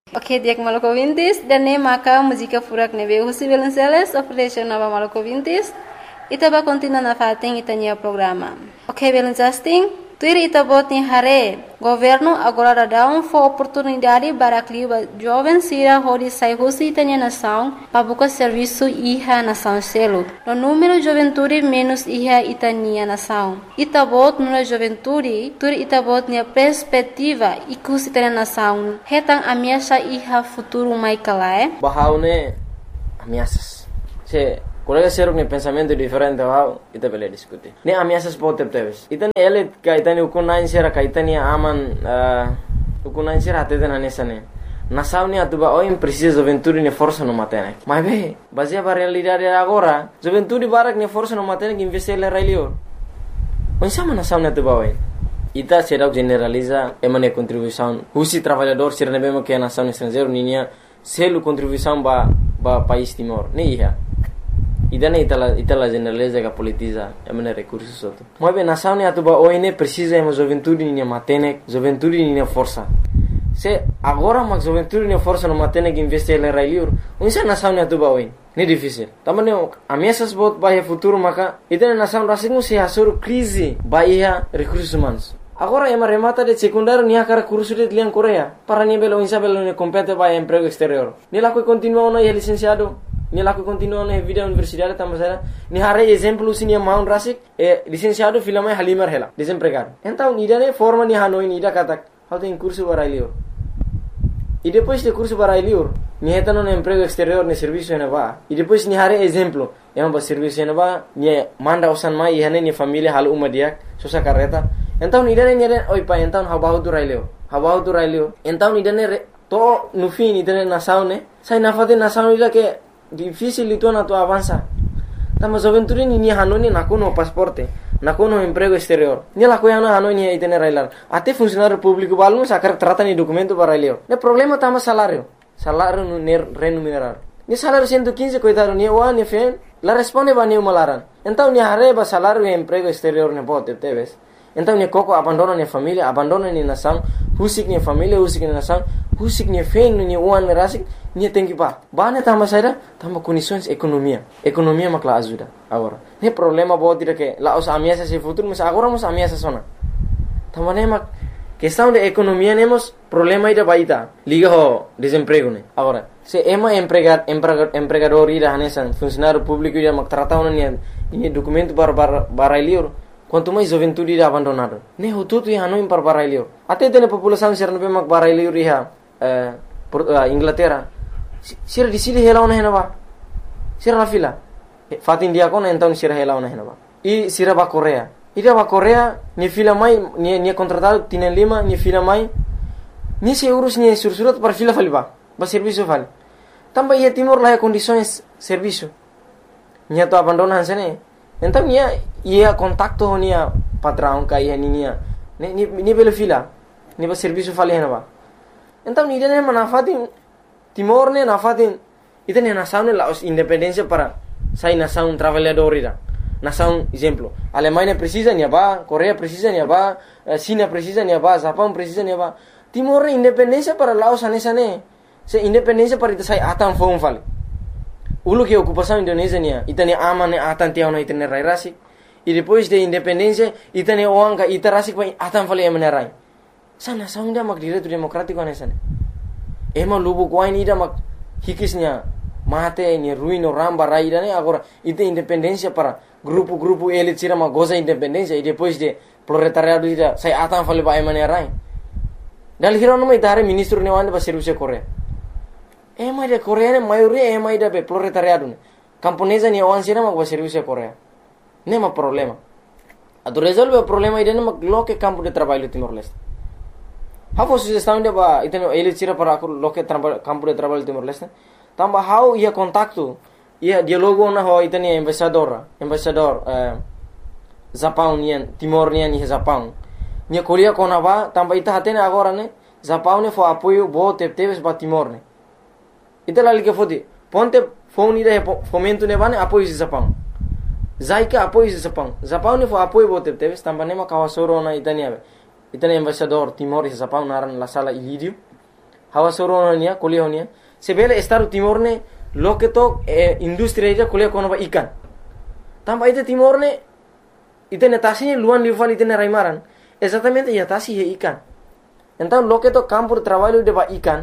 Ok, dia maluco ouvintes, dan maka música furak nebe Husi Belenceles, oferece nova maluco ouvintes, itaba continua na fating itanya programa. Ok, Belencasting, tuir itabot ni hare, governo agora dá oportunidade para que jovens sira hodi sai Husi itanya nação, para buscar serviço iha nação selo. No número juventude menos iha itanya nação. Itabot nuna juventude, tuir itabot ni perspectiva ikus itanya nação. Hetang ameaça iha futuro mai kalae. Bahaune ameaças. Se colega ser um pensamento diferente bahau ita bele diskuti. Ne ameaças pode ter. Itani ele kaitani ukunain sera kaitani aman ukunain sera até na nesane. Nação ni atuba oi precisa juventude ne força no matene. Mas be, baseia para realidade agora, juventude barak ne força no matene que investir le railio. Onde sama nação ne atuba oi. Ita será generaliza emane contribuição. Husi trabalhador será ne bemo que a nação estrangeiro ninia selo contribuição ba país Timor. Ne ia. Idane itala generaliza que politiza emane recursos outro. Mas be nação ne atuba oi ne precisa ema juventude ninia matene, juventude ninia força. Se agora mas juventude ne força no matene que investir le railio. Onde nação ne atuba oi. Ne difícil. Também ameaças bot bahia futuro maka itane nação rasingu se hasur crise bahia recursos humanos. Agora ema remata de secundário nia cara curso de liang Coreia. Para nia belo insa belo ne compete bahia emprego exterior. Ni laku continua no licenciado. Ni laku continua no vida universidade também. Ni hare exemplo sini maun rasik licenciado filama halimar hela desempregado. Então ni dane forma ni hanoi ni da katak. How tem curso para ilio. E depois de curso para ilio, ni heta no emprego exterior ne serviço ena ba. E depois ni hare exemplo, ema ba serviço ena ba, ni manda usan mai e hane ni família hal uma dia, sosa carreta. Então ni dane oi pa então habahu tu railio. Então ni dane to no fim ni dane nação ne, sai na fate nação ila que difícil itu na tu avança. Tama juventude ni hanoni nakuno pasporte. Nakuno emprego exterior. Ni la coia na hanoi ni itene railar. Até funcionário público balmo sacar trata ni documento para railio. Ne problema tama salário. Salário no remunerar. Ni salário 115 coitado ni o ni fen. La responde ba ni malaran. Então ni arreba salário e emprego exterior ne pode teves. Então ni coco abandona ni família, abandona ni nação, husik ni família, husik ni nação, husik ni fen ni uan rasik ni tem que ba. Ba ne tama saída, tama condições economia. Economia makla ajuda agora. Ne problema pode dire que la os ameaças se futuro, mas agora nos ameaças sona. Tama ne mak questão de economia nemos problema ida baita. Liga ho desemprego ne. Agora, se ema empregador ida hanesan funcionário público ida mak trata ona ni documento para ilio. Quanto mais juventude ida abandonado. Ne ho tudo ia hanoi para ilio. Até tem população ser no mak para ilio riha Inglaterra. Sira di sini hela ona hena ba. Sira la fila. Fatin dia kona então sira hela ona hena ba. E sira ba Coreia. Ida ba Coreia ni fila mai ni contratado tienen lima ni fila mai. Ni se urus ni sursurat para fila faliba. Ba serviço vale. Também ia Timor lá condições serviço. Nia to abandonan sene. Então ia contacto nia patrão kai nia. Ni belo fila. Ni ba serviço vale hena ba. Então ni dene manafatin Timor ne nafatin itene nação ne la independência para sai nação trabalhador ida. Nação exemplo, Alemanha precisa ni ba, Coreia precisa ni ba, China precisa ni ba, Japão precisa ni ba. Timor ne independência para Laos anesane. Se independência para ita sai atan fom vale. Ulu que ocupação Indonésia nia, itane aman ne atan tiao na itane rai rasik. E depois de independência itane oanga ita rasik pa atan vale emenerai. Sa nação ida mak direito democrático anesane. Ema lubu kuain ida mak hikisnya mate ni ruino ramba raida ne agora ite independência para grupo elite sira mak goza independência e depois de proletariado ida sai atan fale ba emane rai. Dal hirono mai tare ministro ne wande ba serviço Coreia. Ema de Coreia ne maioria ema ida be proletariado ne. Camponesa ni wan sira mak ba serviço Coreia. Nema problema. Ado resolve o problema ida ne mak loke campo de trabalho Timor-Leste. How sugestão de ba iteno ele tira para loke campo de trabalho Timor-Leste. Tamba how ia contacto ia dialogo na ho iteni embaixador Japão nian Timor nian ni Japão. Nia kolia kona ba tamba ita hatene agora ne Japão ne fo apoio bo teves ba Timor ne. Ita lali que fodi ponte phone ida fomento ne bane apoio de Japão. Zaika apoio de Japão. Japão ne fo apoio bo teves tamba ne ma kawasoro na itani embaixador Timor e Japão naran la sala Ilírio. hawa soronia kuliah sebele Estado Timor ne loke to industri ida kuliah kono ba ikan tamba ite Timor ne ite netasi luan liufal ite raimaran exatamente ya tasi he ikan então loke to campo de trabalho de ba ikan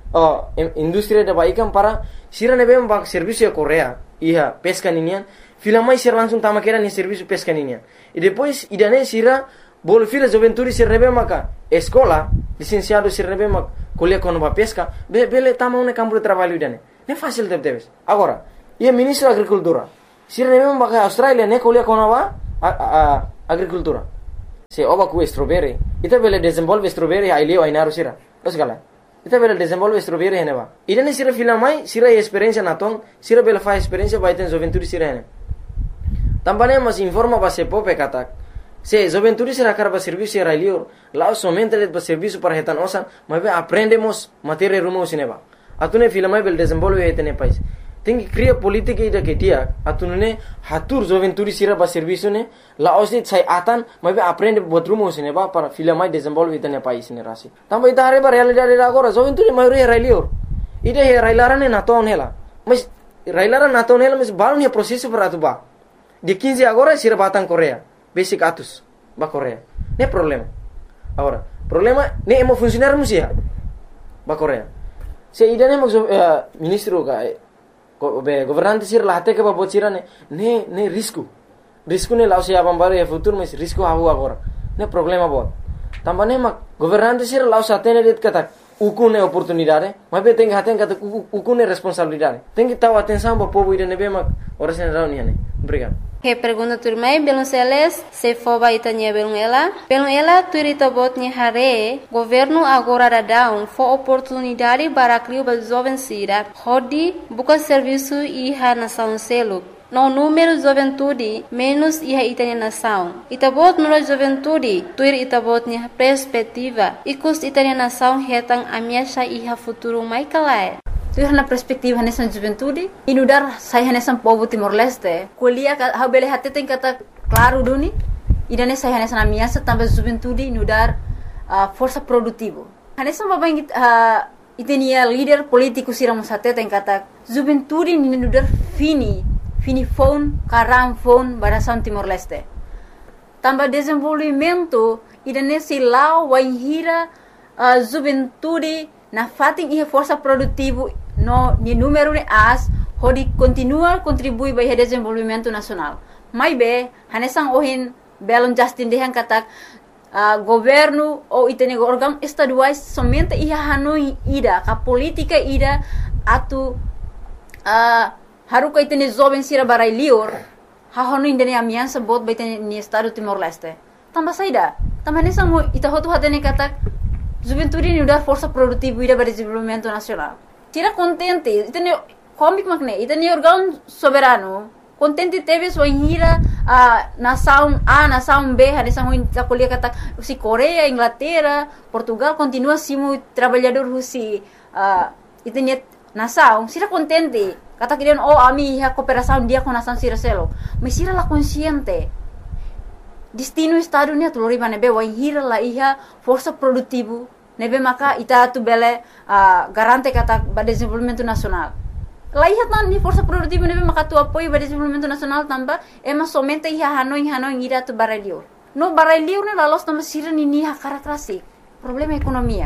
industri de ba ikan para sira nebe ba serviço de Coreia ia pesca ninian filamai sira langsung tama kera ni serviço pesca ninian e depois idane sira bol fila juventude sira nebe maka escola licenciado sira nebe mak kuliah kono ba pesca bele tama un campo de trabalho idane ne fácil debes agora ia ministro da agricultura sira nebe maka Australia ne kuliah kono ba agricultura se oba ku strawberry ita bele desenvolve strawberry ai leo ai naru sira osgala ita bele desenvolve strawberry hene ba idane sira filamai sira experiência naton sira bele fa experiência ba iten juventude sira hene também mas informa ba se pope katak se juventude sira karba serviço sira leo lá somente de serviço para retan osan mas aprendemos matéria rumo sineba atune filamai bele desenvolve etene país tem que criar política ida que dia atune hatur juventude sira ba serviço ne la osni sai atan mas aprende buat rumo sineba para filamai desenvolve etene país ne rasi também ita reba realidade agora juventude maioria railio ida he railarane naton hela mas railaran naton hela mas baru ne processo para atuba de 15 agora sira batang Coreia basic atus ba Coreia ne problema agora problema ne emo funcionar musia ba Coreia se ida ne ministro ka governante sir lahte ke ba bocira ne risco ne lao se abam baru ya futuro mas risco hahu agora ne problema bot tambane mak governante sir lao satene det kata ukune oportunidade mas be tenga haten kata ukune responsabilidade tengi tahu atenção ba povo ida ne be mak ora sen rauni ne obrigado. Que pergunta turmai belum seles se foba itanya belum ela turita botnya hare governo agora dadão fo oportunidade para criar ba jovem sira hodi buka serviço iha nação selo no número juventude menos iha itanya nação itabot no juventude tuir itabotnya perspectiva ikus itanya nação hetang amiasha iha futuro mai kalai tu na perspektiva nessa juventude inudar saya nessa povo Timor Leste kuliah ha bele hatte tem kata claro duni idane saya nessa na minha também juventude inudar força produtivo nessa babang itenia líder político siramos hatte tem kata juventude inudar fini phone karam phone barasan Timor Leste tambah desenvolvimento idane silau waihira juventude na fating iha força produtivo no ni número de as hodi continua contribui para o desenvolvimento nacional mai be hanesang ohin belon Justin dehan katak governo ou itene órgão estaduais somente iha hanoi ida ka política ida atu haruka itene jovem sira barai lior ha honu indene amiança bot baitene ni estado Timor Leste tambah saida tambah hanesang ita hotu hatene katak juventude ni udah força produtiva ida para desenvolvimento nacional tira contente itene comic makne itene órgão soberano contente teve sua hira nação A nação B hanesang ita kuliah kata si Coreia Inglaterra Portugal continua simu trabalhador husi itene nação sira contente kata kirian ami ha cooperação dia com nação sira selo mas sira la consciente destino estado ni atulori manebe wa hira la iha força produtivo nebe maka ita tu bele garante kata ba desenvolvimento nacional la iha tan ni força produtivo nebe maka tu apoio ba desenvolvimento nacional tamba ema somente iha hanoi ira tu barelio no barelio ne la los tamba sira ni ha karakterasi problema ekonomia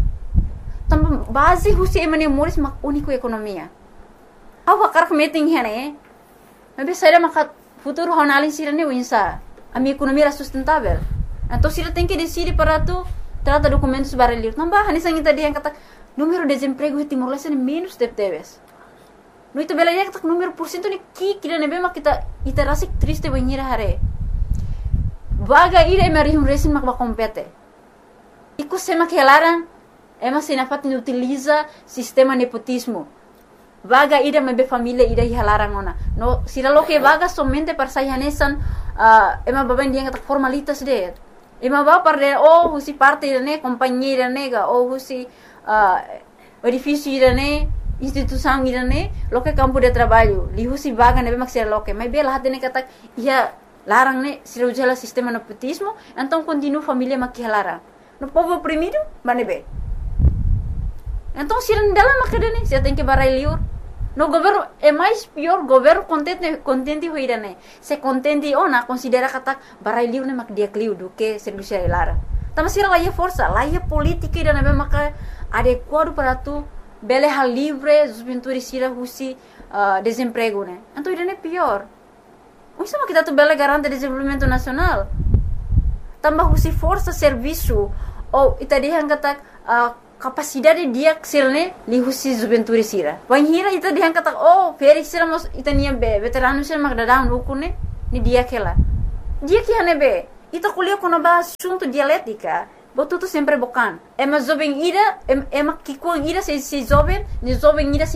tamba base husi emane moris mak unico ekonomia awa karak meeting hene nebe saira maka futuro honalin sira ne winsa a minha economia era sustentável. Então, se ele tem que decidir para tu trata documentos barulhos, não vai, nessa gente dia kata número de desemprego em Timor Leste é menos de teves. No itu bela dia kata número por cento ni kira nebe mak kita rasa triste banhira hare. Vaga ira emerihum resin mak kompete. Iku sema kelaran ema senafat ni utiliza sistema nepotismo. Vaga ida mebe família ida hilaran ona. No sira lo que vaga somente para sayanesan ema baban dia kata formalitas de. Ema ba para husi parte ne companhia nega ou husi edifício ne instituição ne lo que campo de trabalho. Li husi vaga nebe mak sira lo que. Mas bela hatene kata ia larang ne sira ujala sistema nepotismo, então continua família mak hilaran. No povo oprimido, manebe. Então, se não dá lá macadane, você tem que barai liur. No governo é mais pior, governo contente hoira né. Se contente na considera kata barai liur né mak dia kliu do que serviço lara. Tama sira lá força, lá política ida né maka adequado para tu bele hal livre, os pintores sira husi desemprego né. Então ida né pior. Isso mas kita tu bele garante desenvolvimento nacional. Tambah husi força serviço ou ita dihan kata capacidade dia sirne li husi juventude sira. Wan hira ita dihan kata feri sira mos ita nia be veterano sira mak dadang ukune ni dia kela. Dia que hane be ita kuliah kono ba assunto dialética. Botu tu sempre bokan. Ema jovem ira ema kikuang ira se jovem, ni jovem ira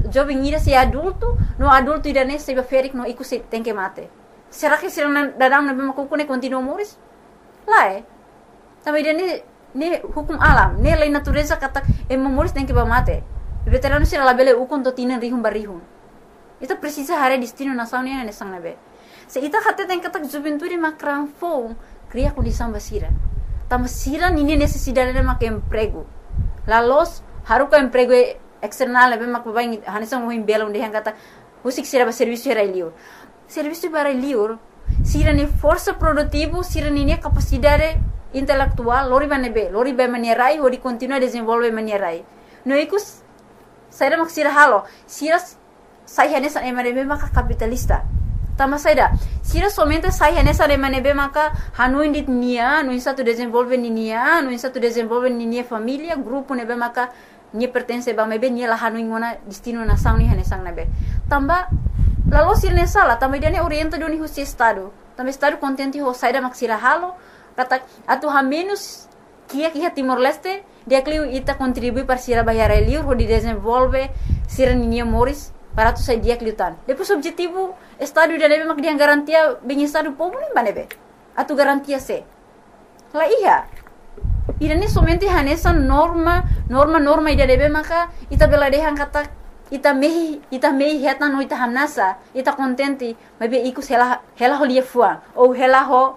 se adulto, no adulto ira ne se ferik no iku se tem que mate. Será que sira dadang na be makukune continua moris? Lá Também ne hukum alam, ne lei natureza kata moris tem que mate. Veterano sira labele ukon to tinan rihum barihum. Ita precisa hare destino nação ne sang nabe. Se ita kata tem kata juventude makran fo, cria condição basira. Tama sira nini necessidade de mak emprego. La los haruka emprego external nabe mak babai hanisang mo himbela onde hang kata usik sira ba serviço era liur. Serviço para liur sira ni força produtivo, sira ni capacidade intelectual, lori ba manierai, hori continua desenvolve manierai. No ikus saira mak sira halo, sira sai hanesa emanebe maka capitalista. Tama saida, sira somente sai hanesa emanebe maka hanuin dit nia, no insa tu desenvolve nia, no insa tu desenvolve nia família, grupo nebe maka nia pertence ba mebe nia la hanuin ngona destino nação ni hanesang nebe. Tamba lalu sira nesa la, tamba idane orienta doni husi estado. Tamba estado contente ho saida mak sira halo, kata atu ha menos kia Timor Leste dia kliu ita contribui para sira bayar liur ho di desenvolve sira nia moris para tu sai dia kliutan. Depois objetivo estado ida nebe mak dia garantia bem estado povo nem banebe. Atu garantia se. La iya. Ida ni somente hanesa norma ida nebe maka ita bela dehan kata ita mehi heta no ita hamnasa ita contente mabe iku hela ho lia fuang ou hela ho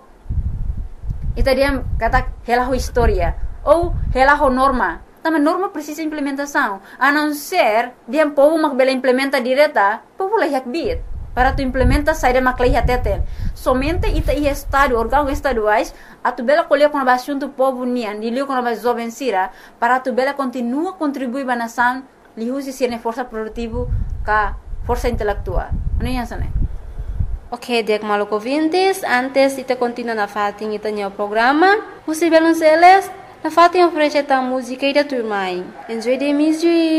ita dia kata hela ho historia ou hela ho norma. Tama norma precisa implementação. A não ser dia povo mak bela implementa direta, povo la yak bit para tu implementa saída mak la teten. Somente ita ia estado órgão estaduais a tu bela colher com a assunto povo nian, dilio com a jovem sira para tu bela continua contribuir ba nação li husi sirne força produtivo ka força intelectual. Ano yan sana? Ok, dek maluk ouvintes, antes ita continua na fatin ita nyo programa, husi belon seles, na fatin oferece ta música ida turmai. Enjoy the music.